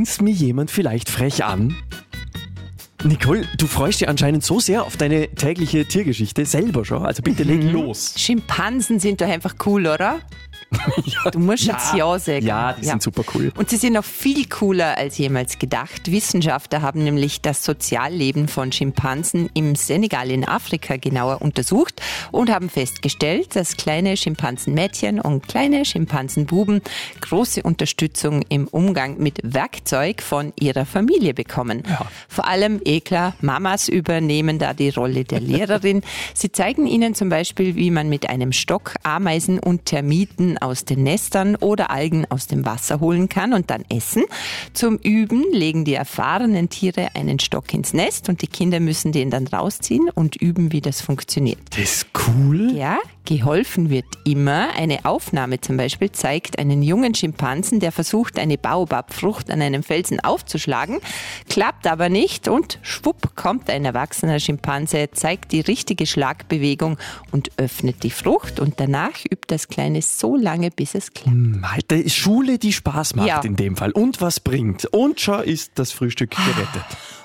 grinst mir jemand vielleicht frech an? Nicole, du freust dich anscheinend so sehr auf deine tägliche Tiergeschichte selber schon. Also bitte leg los. Schimpansen sind doch einfach cool, oder? Du musst jetzt Ja sagen. Ja, die sind super cool. Und sie sind noch viel cooler als jemals gedacht. Wissenschaftler haben nämlich das Sozialleben von Schimpansen im Senegal in Afrika genauer untersucht und haben festgestellt, dass kleine Schimpansenmädchen und kleine Schimpansenbuben große Unterstützung im Umgang mit Werkzeug von ihrer Familie bekommen. Ja. Vor allem, klar, Mamas übernehmen da die Rolle der Lehrerin. Sie zeigen ihnen zum Beispiel, wie man mit einem Stock Ameisen und Termiten aus den Nestern oder Algen aus dem Wasser holen kann und dann essen. Zum Üben legen die erfahrenen Tiere einen Stock ins Nest und die Kinder müssen den dann rausziehen und üben, wie das funktioniert. Das ist cool. Ja, geholfen wird immer. Eine Aufnahme zum Beispiel zeigt einen jungen Schimpansen, der versucht, eine Baobabfrucht an einem Felsen aufzuschlagen, klappt aber nicht und schwupp kommt ein erwachsener Schimpanse, zeigt die richtige Schlagbewegung und öffnet die Frucht und danach übt das Kleine so lange, bis es klappt. Malte, Schule, die Spaß macht in dem Fall und was bringt. Und schon ist das Frühstück gerettet.